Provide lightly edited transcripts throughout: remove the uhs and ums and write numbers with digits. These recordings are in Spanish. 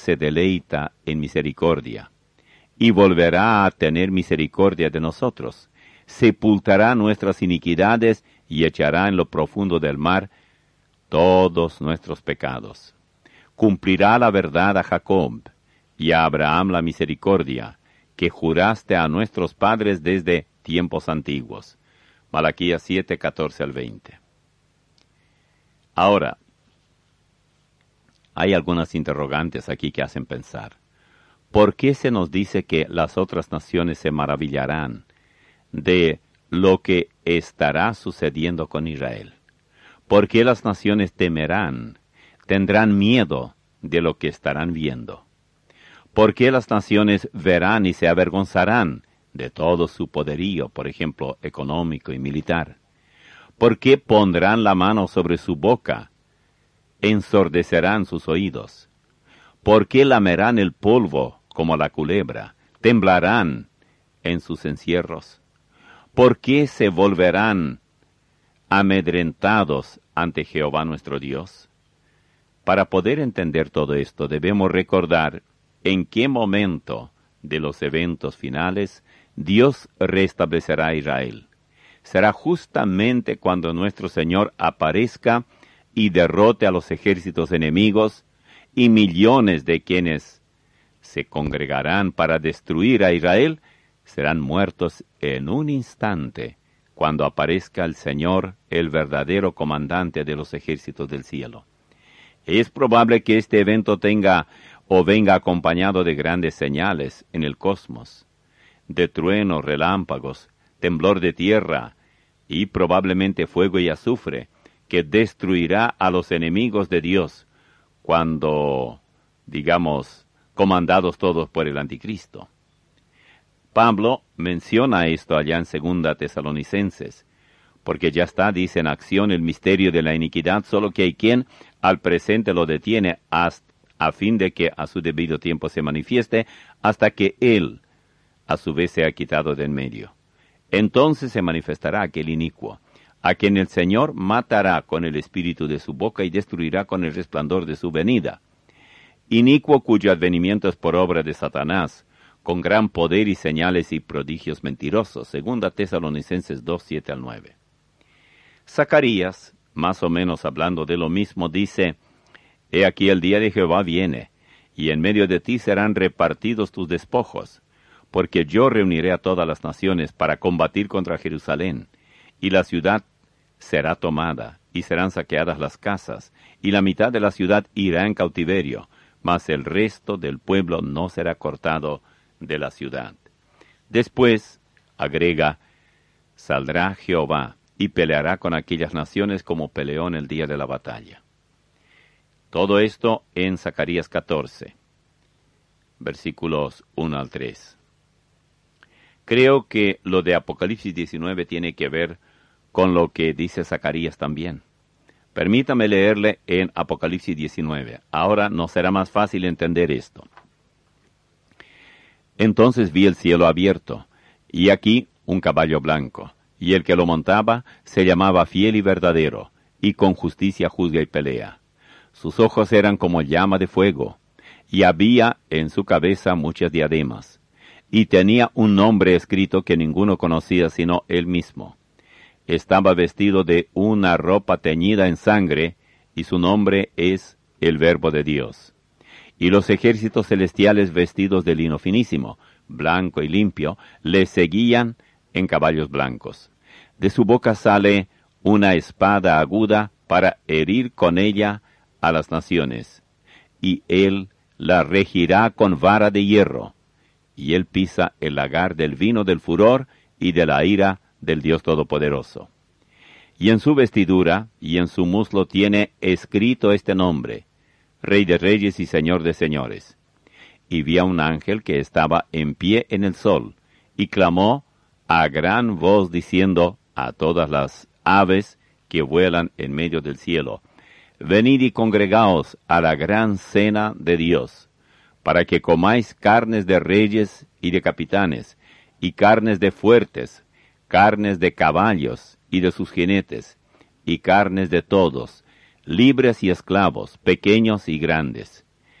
se deleita en misericordia, y volverá a tener misericordia de nosotros. Sepultará nuestras iniquidades y echará en lo profundo del mar todos nuestros pecados. Cumplirá la verdad a Jacob, y a Abraham la misericordia, que juraste a nuestros padres desde tiempos antiguos. Malaquías 7, 14 al 20. Ahora, hay algunas interrogantes aquí que hacen pensar. ¿Por qué se nos dice que las otras naciones se maravillarán de lo que estará sucediendo con Israel? ¿Por qué las naciones temerán, tendrán miedo de lo que estarán viendo? ¿Por qué las naciones verán y se avergonzarán de todo su poderío, por ejemplo, económico y militar? ¿Por qué pondrán la mano sobre su boca? Ensordecerán sus oídos. ¿Por qué lamerán el polvo como la culebra? Temblarán en sus encierros. ¿Por qué se volverán amedrentados ante Jehová nuestro Dios? Para poder entender todo esto, debemos recordar en qué momento de los eventos finales Dios restablecerá a Israel. Será justamente cuando nuestro Señor aparezca y derrote a los ejércitos enemigos, y millones de quienes se congregarán para destruir a Israel serán muertos en un instante, cuando aparezca el Señor, el verdadero comandante de los ejércitos del cielo. Es probable que este evento tenga o venga acompañado de grandes señales en el cosmos, de truenos, relámpagos, temblor de tierra y probablemente fuego y azufre, que destruirá a los enemigos de Dios cuando, digamos, comandados todos por el anticristo. Pablo menciona esto allá en 2 Tesalonicenses, porque ya está, dice, en acción el misterio de la iniquidad, solo que hay quien al presente lo detiene a fin de que a su debido tiempo se manifieste, hasta que él, a su vez, sea quitado de en medio. Entonces se manifestará aquel inicuo, a quien el Señor matará con el espíritu de su boca y destruirá con el resplandor de su venida. Inicuo cuyo advenimiento es por obra de Satanás, con gran poder y señales y prodigios mentirosos. 2 Tesalonicenses 2, 7 al 9. Zacarías, más o menos hablando de lo mismo, dice: He aquí el día de Jehová viene, y en medio de ti serán repartidos tus despojos, porque yo reuniré a todas las naciones para combatir contra Jerusalén, y la ciudad será tomada, y serán saqueadas las casas, y la mitad de la ciudad irá en cautiverio, mas el resto del pueblo no será cortado de la ciudad. Después, agrega, saldrá Jehová, y peleará con aquellas naciones como peleó en el día de la batalla. Todo esto en Zacarías 14, versículos 1 al 3. Creo que lo de Apocalipsis 19 tiene que ver con lo que dice Zacarías también. Permítame leerle en Apocalipsis 19. Ahora nos será más fácil entender esto. Entonces vi el cielo abierto, y aquí un caballo blanco, y el que lo montaba se llamaba Fiel y Verdadero, y con justicia juzga y pelea. Sus ojos eran como llama de fuego, y había en su cabeza muchas diademas, y tenía un nombre escrito que ninguno conocía sino él mismo. Estaba vestido de una ropa teñida en sangre, y su nombre es el Verbo de Dios. Y los ejércitos celestiales vestidos de lino finísimo, blanco y limpio, le seguían en caballos blancos. De su boca sale una espada aguda para herir con ella a las naciones, y él la regirá con vara de hierro, y él pisa el lagar del vino del furor y de la ira del Dios Todopoderoso. Y en su vestidura y en su muslo tiene escrito este nombre: Rey de Reyes y Señor de Señores. Y vi a un ángel que estaba en pie en el sol, y clamó a gran voz diciendo a todas las aves que vuelan en medio del cielo: Venid y congregaos a la gran cena de Dios, para que comáis carnes de reyes y de capitanes, y carnes de fuertes, carnes de caballos y de sus jinetes, y carnes de todos, libres y esclavos, pequeños y grandes.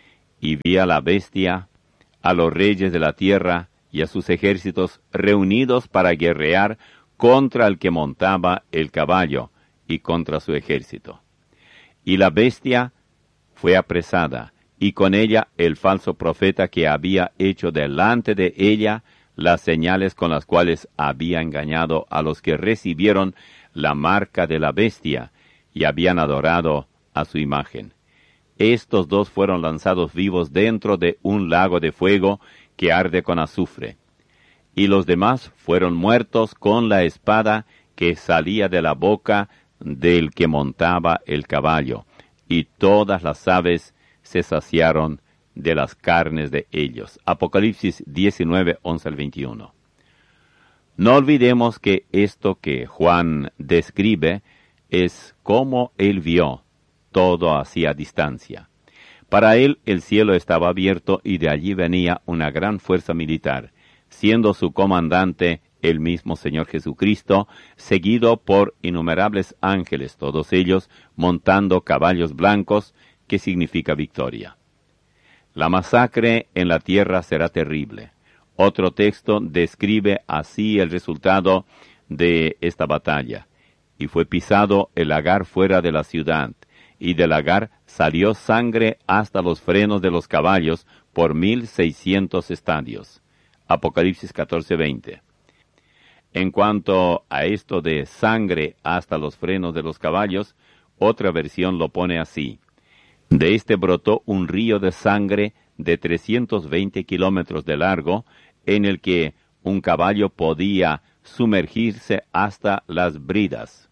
y vi a la bestia, a los reyes de la tierra y a sus ejércitos reunidos para guerrear contra el que montaba el caballo y contra su ejército. Y la bestia fue apresada, y con ella el falso profeta que había hecho delante de ella las señales con las cuales había engañado a los que recibieron la marca de la bestia y habían adorado a su imagen. Estos dos fueron lanzados vivos dentro de un lago de fuego que arde con azufre. Y los demás fueron muertos con la espada que salía de la boca del que montaba el caballo, y todas las aves se saciaron de las carnes de ellos. Apocalipsis 19, 11 al 21. No olvidemos que esto que Juan describe es cómo él vio todo hacia distancia. Para él el cielo estaba abierto y de allí venía una gran fuerza militar, siendo su comandante el mismo Señor Jesucristo, seguido por innumerables ángeles, todos ellos montando caballos blancos, que significa victoria. La masacre en la tierra será terrible. Otro texto describe así el resultado de esta batalla. Y fue pisado el lagar fuera de la ciudad, y del lagar salió sangre hasta los frenos de los caballos por 1,600 estadios. Apocalipsis 14:20. En cuanto a esto de sangre hasta los frenos de los caballos, otra versión lo pone así: de este brotó un río de sangre de 320 kilómetros de largo, en el que un caballo podía sumergirse hasta las bridas.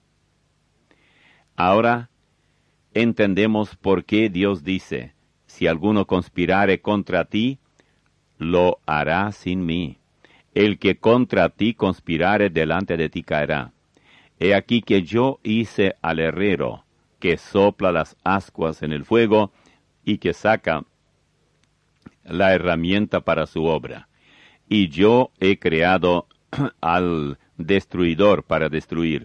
Ahora entendemos por qué Dios dice: si alguno conspirare contra ti, lo hará sin mí. El que contra ti conspirare delante de ti caerá. He aquí que yo hice al herrero, que sopla las ascuas en el fuego, y que saca la herramienta para su obra. Y yo he creado al destruidor para destruir.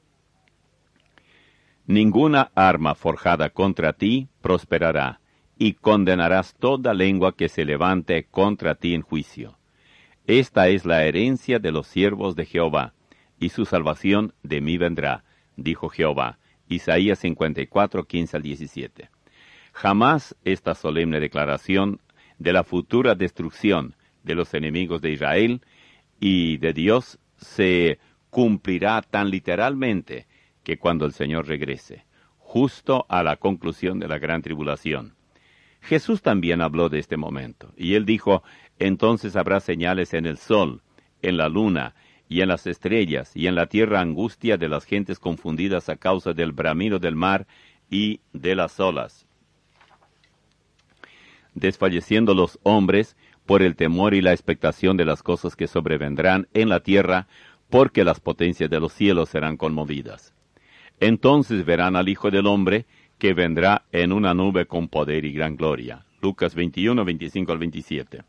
Ninguna arma forjada contra ti prosperará, y condenarás toda lengua que se levante contra ti en juicio. Esta es la herencia de los siervos de Jehová, y su salvación de mí vendrá, dijo Jehová. Isaías 54, 15 al 17. Jamás esta solemne declaración de la futura destrucción de los enemigos de Israel y de Dios se cumplirá tan literalmente que cuando el Señor regrese, justo a la conclusión de la gran tribulación. Jesús también habló de este momento, y él dijo: entonces habrá señales en el sol, en la luna, y en las estrellas, y en la tierra angustia de las gentes confundidas a causa del bramido del mar y de las olas, desfalleciendo los hombres por el temor y la expectación de las cosas que sobrevendrán en la tierra, porque las potencias de los cielos serán conmovidas. Entonces verán al Hijo del Hombre, que vendrá en una nube con poder y gran gloria. Lucas 21, 25 al 27.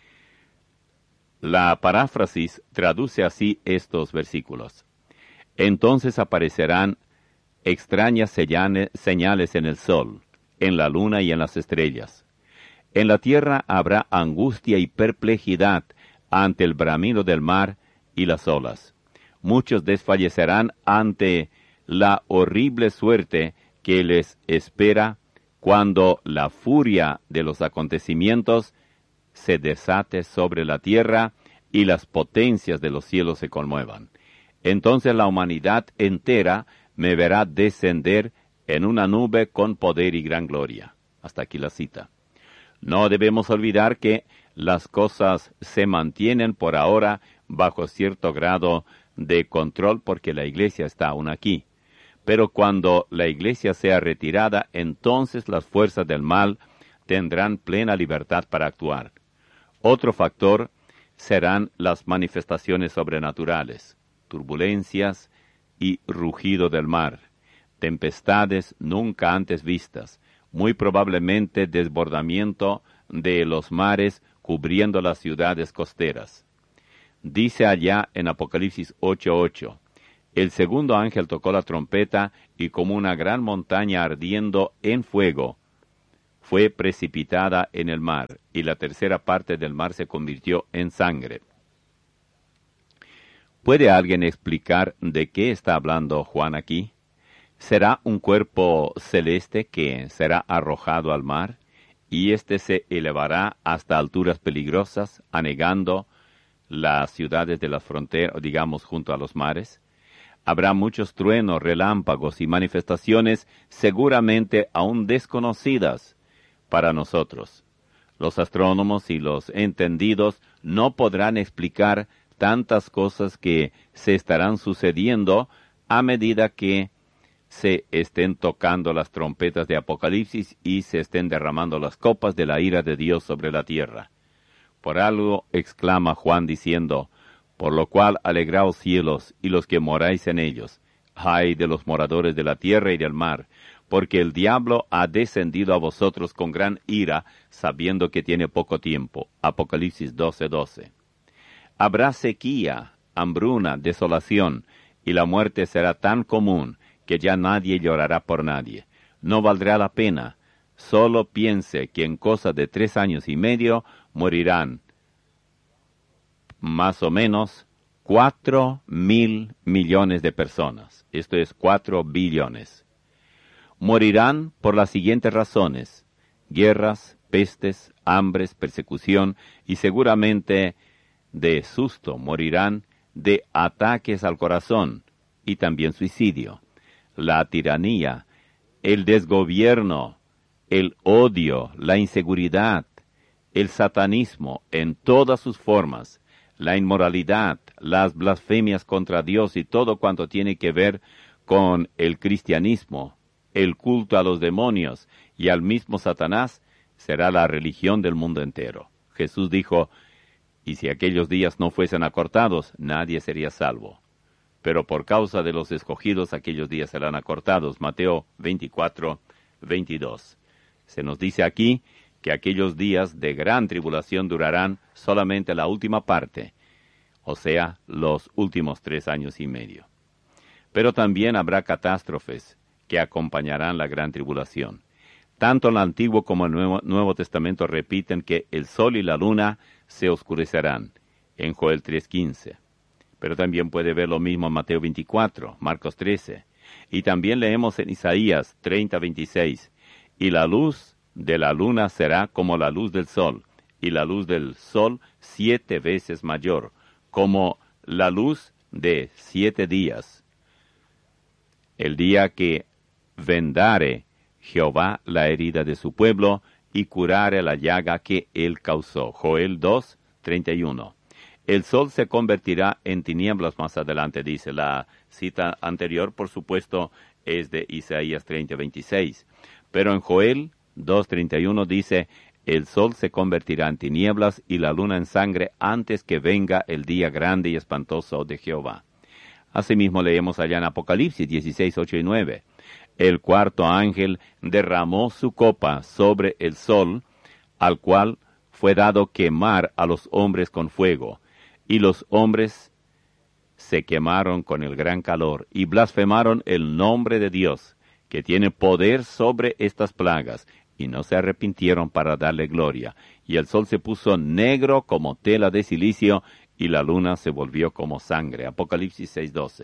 La paráfrasis traduce así estos versículos: entonces aparecerán extrañas señales en el sol, en la luna y en las estrellas. En la tierra habrá angustia y perplejidad ante el bramido del mar y las olas. Muchos desfallecerán ante la horrible suerte que les espera cuando la furia de los acontecimientos se desate sobre la tierra y las potencias de los cielos se conmuevan. Entonces la humanidad entera me verá descender en una nube con poder y gran gloria. Hasta aquí la cita. No debemos olvidar que las cosas se mantienen por ahora bajo cierto grado de control porque la iglesia está aún aquí. Pero cuando la iglesia sea retirada, entonces las fuerzas del mal tendrán plena libertad para actuar. Otro factor serán las manifestaciones sobrenaturales, turbulencias y rugido del mar, tempestades nunca antes vistas, muy probablemente desbordamiento de los mares cubriendo las ciudades costeras. Dice allá en Apocalipsis 8:8, el segundo ángel tocó la trompeta y como una gran montaña ardiendo en fuego, fue precipitada en el mar, y la tercera parte del mar se convirtió en sangre. ¿Puede alguien explicar de qué está hablando Juan aquí? ¿Será un cuerpo celeste que será arrojado al mar, y éste se elevará hasta alturas peligrosas, anegando las ciudades de las fronteras, digamos, junto a los mares? Habrá muchos truenos, relámpagos y manifestaciones seguramente aún desconocidas para nosotros. Los astrónomos y los entendidos no podrán explicar tantas cosas que se estarán sucediendo a medida que se estén tocando las trompetas de Apocalipsis y se estén derramando las copas de la ira de Dios sobre la tierra. Por algo exclama Juan diciendo, por lo cual alegraos cielos y los que moráis en ellos. Ay de los moradores de la tierra y del mar, porque el diablo ha descendido a vosotros con gran ira, sabiendo que tiene poco tiempo. Apocalipsis 12:12. Habrá sequía, hambruna, desolación, y la muerte será tan común que ya nadie llorará por nadie. No valdrá la pena. Solo piense que en cosa de 3 años y medio morirán más o menos 4.000 millones de personas. Esto es 4 billones. Morirán por las siguientes razones: guerras, pestes, hambres, persecución, y seguramente de susto morirán de ataques al corazón y también suicidio. La tiranía, el desgobierno, el odio, la inseguridad, el satanismo en todas sus formas, la inmoralidad, las blasfemias contra Dios y todo cuanto tiene que ver con el cristianismo, el culto a los demonios y al mismo Satanás, será la religión del mundo entero. Jesús dijo, y si aquellos días no fuesen acortados, nadie sería salvo. Pero por causa de los escogidos, aquellos días serán acortados. Mateo 24:22. Se nos dice aquí que aquellos días de gran tribulación durarán solamente la última parte, o sea, los últimos 3 años y medio. Pero también habrá catástrofes que acompañarán la gran tribulación. Tanto el Antiguo como el Nuevo Testamento repiten que el sol y la luna se oscurecerán, en Joel 3:15. Pero también puede ver lo mismo en Mateo 24, Marcos 13. Y también leemos en Isaías 30:26. Y la luz de la luna será como la luz del sol, y la luz del sol 7 veces mayor, como la luz de 7 días. El día que vendare Jehová la herida de su pueblo, y curare la llaga que él causó. Joel 2:31. El sol se convertirá en tinieblas más adelante, dice. La cita anterior, por supuesto, es de Isaías 30:26. Pero en Joel 2:31 dice, el sol se convertirá en tinieblas y la luna en sangre antes que venga el día grande y espantoso de Jehová. Asimismo leemos allá en Apocalipsis 16:8 y 9. El cuarto ángel derramó su copa sobre el sol, al cual fue dado quemar a los hombres con fuego. Y los hombres se quemaron con el gran calor, y blasfemaron el nombre de Dios, que tiene poder sobre estas plagas, y no se arrepintieron para darle gloria. Y el sol se puso negro como tela de cilicio, y la luna se volvió como sangre. Apocalipsis 6:12.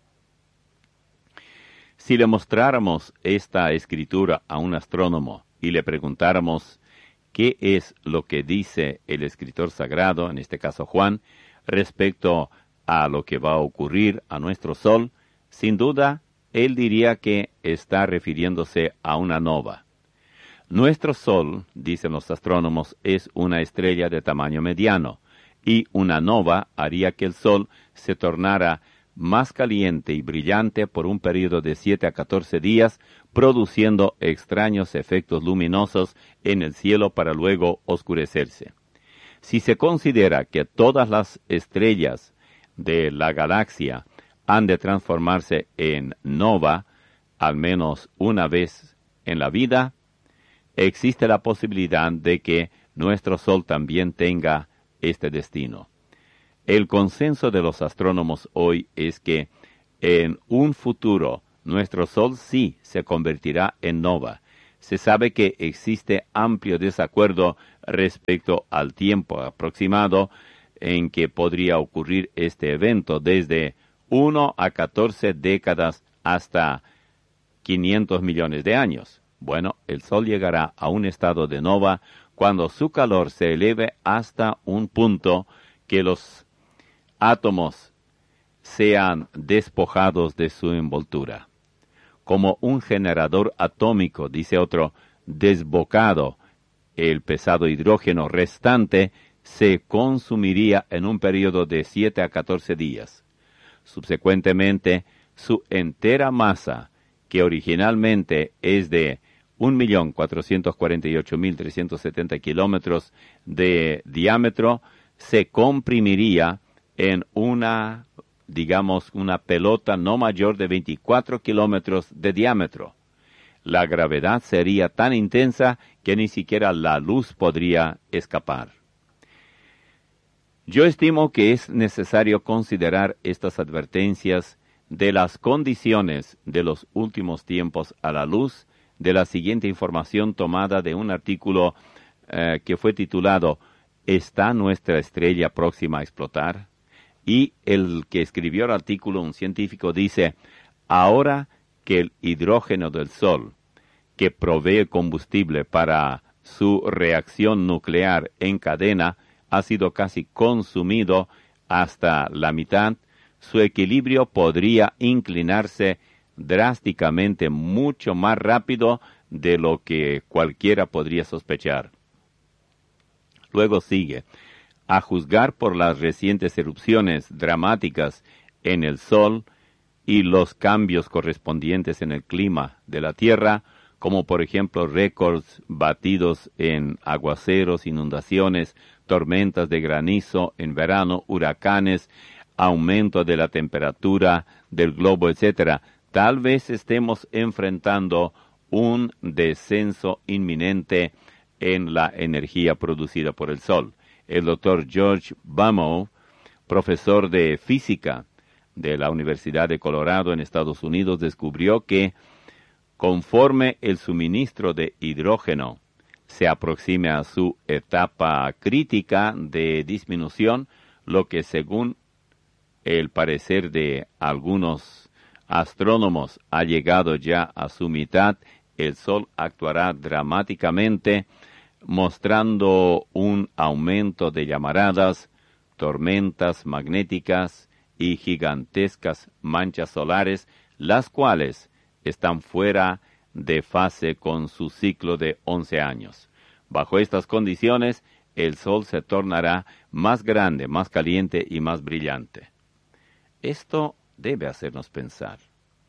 Si le mostráramos esta escritura a un astrónomo y le preguntáramos qué es lo que dice el escritor sagrado, en este caso Juan, respecto a lo que va a ocurrir a nuestro sol, sin duda, él diría que está refiriéndose a una nova. Nuestro sol, dicen los astrónomos, es una estrella de tamaño mediano, y una nova haría que el sol se tornara más caliente y brillante por un período de 7 a 14 días, produciendo extraños efectos luminosos en el cielo para luego oscurecerse. Si se considera que todas las estrellas de la galaxia han de transformarse en nova al menos una vez en la vida, existe la posibilidad de que nuestro Sol también tenga este destino. El consenso de los astrónomos hoy es que en un futuro nuestro Sol sí se convertirá en nova, Se sabe que existe amplio desacuerdo respecto al tiempo aproximado en que podría ocurrir este evento, desde 1 a 14 décadas hasta 500 millones de años. Bueno, el Sol llegará a un estado de nova cuando su calor se eleve hasta un punto que los átomos sean despojados de su envoltura. Como un generador atómico, dice otro, desbocado, el pesado hidrógeno restante se consumiría en un periodo de 7 a 14 días. Subsecuentemente, su entera masa, que originalmente es de 1.448.370 kilómetros de diámetro, se comprimiría en una pelota no mayor de 24 kilómetros de diámetro. La gravedad sería tan intensa que ni siquiera la luz podría escapar. Yo estimo que es necesario considerar estas advertencias de las condiciones de los últimos tiempos a la luz de la siguiente información tomada de un artículo que fue titulado ¿Está nuestra estrella próxima a explotar? Y el que escribió el artículo, un científico, dice: ahora que el hidrógeno del Sol, que provee combustible para su reacción nuclear en cadena, ha sido casi consumido hasta la mitad, su equilibrio podría inclinarse drásticamente mucho más rápido de lo que cualquiera podría sospechar. Luego sigue: a juzgar por las recientes erupciones dramáticas en el Sol y los cambios correspondientes en el clima de la Tierra, como por ejemplo récords batidos en aguaceros, inundaciones, tormentas de granizo en verano, huracanes, aumento de la temperatura del globo, etc., tal vez estemos enfrentando un descenso inminente en la energía producida por el Sol. El doctor George Baumol, profesor de física de la Universidad de Colorado en Estados Unidos, descubrió que conforme el suministro de hidrógeno se aproxime a su etapa crítica de disminución, lo que según el parecer de algunos astrónomos ha llegado ya a su mitad, el Sol actuará dramáticamente, mostrando un aumento de llamaradas, tormentas magnéticas y gigantescas manchas solares, las cuales están fuera de fase con su ciclo de 11 años. Bajo estas condiciones, el Sol se tornará más grande, más caliente y más brillante. Esto debe hacernos pensar.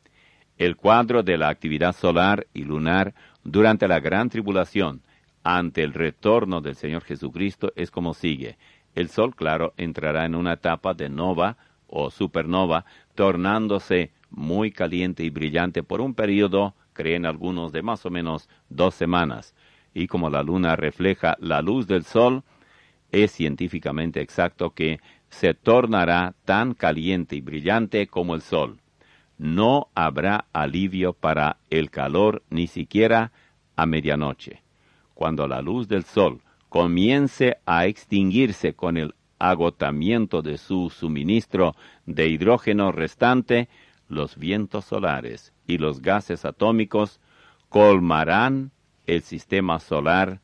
El cuadro de la actividad solar y lunar durante la gran tribulación ante el retorno del Señor Jesucristo es como sigue. El Sol, claro, entrará en una etapa de nova o supernova, tornándose muy caliente y brillante por un periodo, creen algunos, de más o menos 2 semanas. Y como la luna refleja la luz del Sol, es científicamente exacto que se tornará tan caliente y brillante como el Sol. No habrá alivio para el calor ni siquiera a medianoche. Cuando la luz del Sol comience a extinguirse con el agotamiento de su suministro de hidrógeno restante, los vientos solares y los gases atómicos colmarán el sistema solar,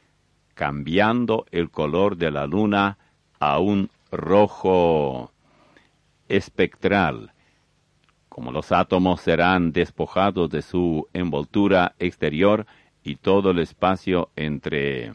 cambiando el color de la luna a un rojo espectral. Como los átomos serán despojados de su envoltura exterior y todo el espacio entre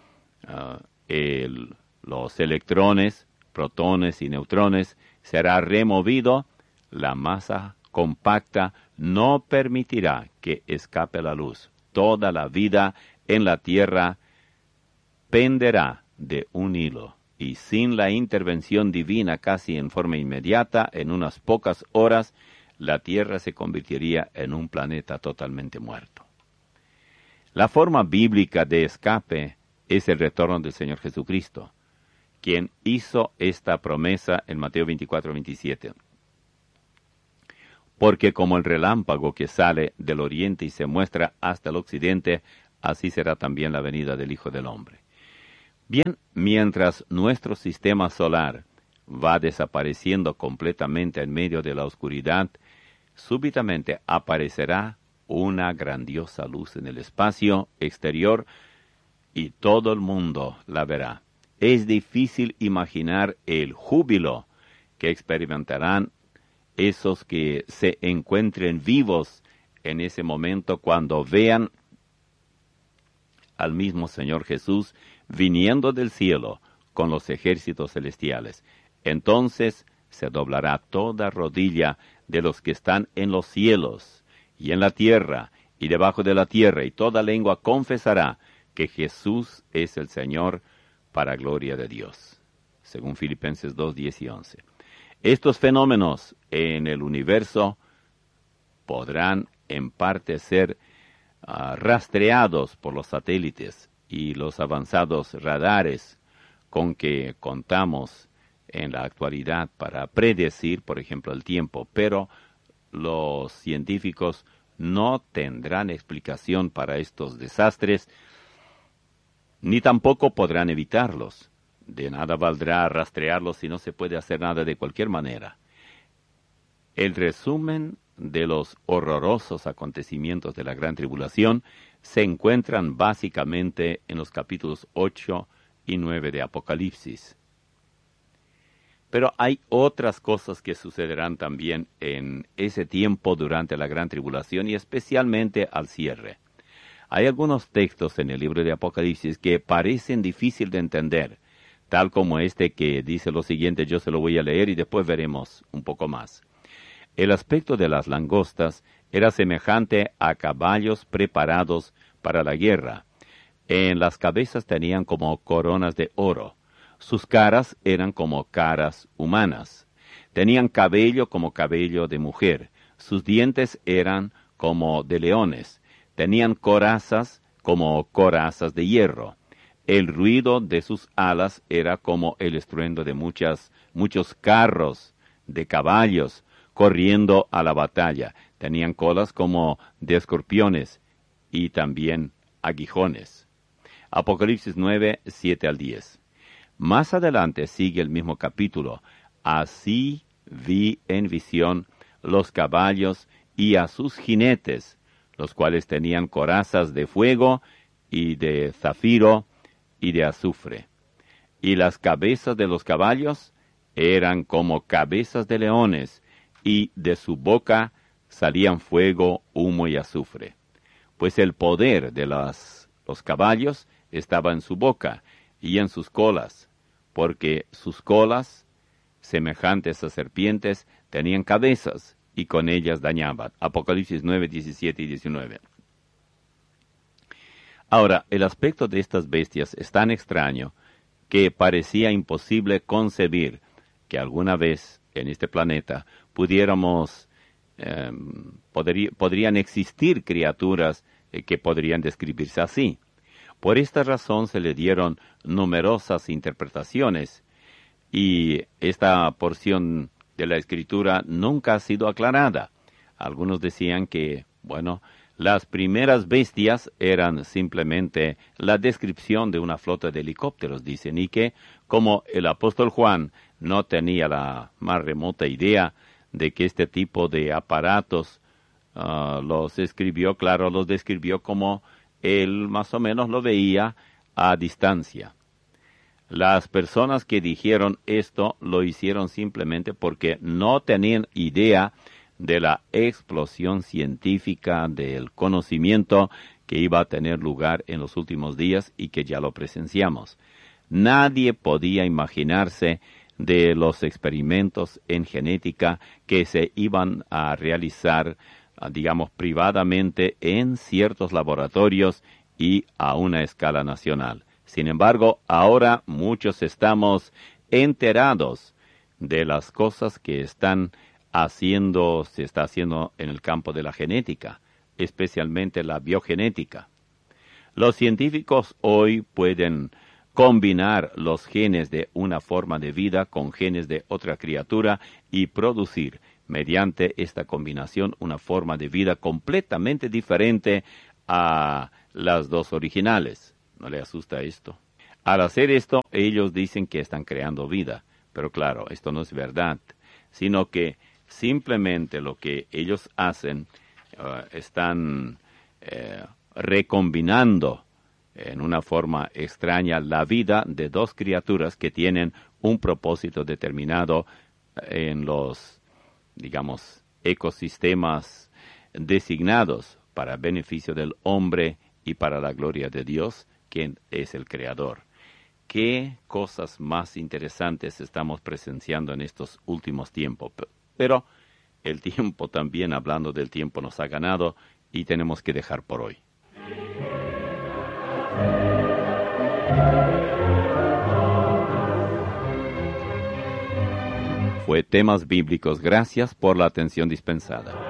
los electrones, protones y neutrones será removido, la masa compacta no permitirá que escape la luz. Toda la vida en la Tierra penderá de un hilo, y sin la intervención divina casi en forma inmediata, en unas pocas horas, la Tierra se convertiría en un planeta totalmente muerto. La forma bíblica de escape es el retorno del Señor Jesucristo, quien hizo esta promesa en Mateo 24:27. porque como el relámpago que sale del oriente y se muestra hasta el occidente, así será también la venida del Hijo del Hombre. Bien, mientras nuestro sistema solar va desapareciendo completamente en medio de la oscuridad, súbitamente aparecerá una grandiosa luz en el espacio exterior y todo el mundo la verá. Es difícil imaginar el júbilo que experimentarán esos que se encuentren vivos en ese momento cuando vean al mismo Señor Jesús viniendo del cielo con los ejércitos celestiales. Entonces se doblará toda rodilla de los que están en los cielos y en la tierra y debajo de la tierra, y toda lengua confesará que Jesús es el Señor, para gloria de Dios. Según Filipenses 2, 10 y 11. Estos fenómenos en el universo podrán en parte ser rastreados por los satélites y los avanzados radares con que contamos en la actualidad para predecir, por ejemplo, el tiempo, pero los científicos no tendrán explicación para estos desastres, ni tampoco podrán evitarlos. De nada valdrá rastrearlos si no se puede hacer nada de cualquier manera. El resumen de los horrorosos acontecimientos de la Gran Tribulación se encuentran básicamente en los capítulos 8 y 9 de Apocalipsis. Pero hay otras cosas que sucederán también en ese tiempo durante la Gran Tribulación y especialmente al cierre. Hay algunos textos en el libro de Apocalipsis que parecen difícil de entender, tal como este que dice lo siguiente. Yo se lo voy a leer y después veremos un poco más. El aspecto de las langostas era semejante a caballos preparados para la guerra. En las cabezas tenían como coronas de oro. Sus caras eran como caras humanas. Tenían cabello como cabello de mujer. Sus dientes eran como de leones. Tenían corazas como corazas de hierro. El ruido de sus alas era como el estruendo de muchos carros de caballos corriendo a la batalla. Tenían colas como de escorpiones y también aguijones. Apocalipsis 9, 7 al 10. Más adelante sigue el mismo capítulo. Así vi en visión los caballos y a sus jinetes, los cuales tenían corazas de fuego y de zafiro y de azufre. Y las cabezas de los caballos eran como cabezas de leones, y de su boca salían fuego, humo y azufre. Pues el poder de los caballos estaba en su boca y en sus colas, porque sus colas, semejantes a serpientes, tenían cabezas, y con ellas dañaban. Apocalipsis 9, 17 y 19. Ahora, el aspecto de estas bestias es tan extraño que parecía imposible concebir que alguna vez en este planeta podrían existir criaturas que podrían describirse así. Por esta razón se le dieron numerosas interpretaciones, y esta porción de la Escritura nunca ha sido aclarada. Algunos decían que, las primeras bestias eran simplemente la descripción de una flota de helicópteros, dicen, y que, como el apóstol Juan no tenía la más remota idea de que este tipo de aparatos los describió como él más o menos lo veía a distancia. Las personas que dijeron esto lo hicieron simplemente porque no tenían idea de la explosión científica del conocimiento que iba a tener lugar en los últimos días y que ya lo presenciamos. Nadie podía imaginarse de los experimentos en genética que se iban a realizar, privadamente en ciertos laboratorios y a una escala nacional. Sin embargo, ahora muchos estamos enterados de las cosas que se está haciendo en el campo de la genética, especialmente la biogenética. Los científicos hoy pueden combinar los genes de una forma de vida con genes de otra criatura y producir mediante esta combinación, una forma de vida completamente diferente a las dos originales. ¿No le asusta esto? Al hacer esto, ellos dicen que están creando vida, pero claro, esto no es verdad, sino que simplemente lo que ellos hacen, están recombinando en una forma extraña la vida de dos criaturas que tienen un propósito determinado en los, digamos, ecosistemas designados para beneficio del hombre y para la gloria de Dios, quien es el Creador. ¿Qué cosas más interesantes estamos presenciando en estos últimos tiempos? Pero el tiempo también, hablando del tiempo, nos ha ganado y tenemos que dejar por hoy. Fue Temas Bíblicos. Gracias por la atención dispensada.